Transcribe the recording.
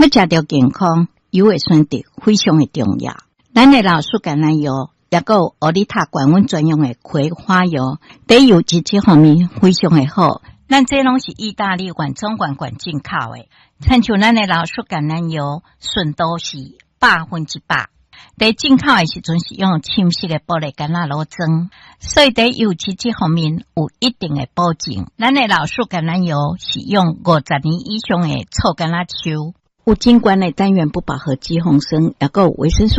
要食到健康，油的选择非常的重要。咱的老树橄榄油，也有欧丽塔管温专用的葵花油，在油脂这方面非常的好。咱这拢是意大利原装罐进口的，亲像咱的老树橄榄油，纯度是100%。在进口的时阵是用深色的玻璃橄榄螺装，所以在油脂这方面有一定的保证。咱的老树橄榄油是用50年以上的臭橄榄树，有金管的单元不饱和脂肪酸，也有维生素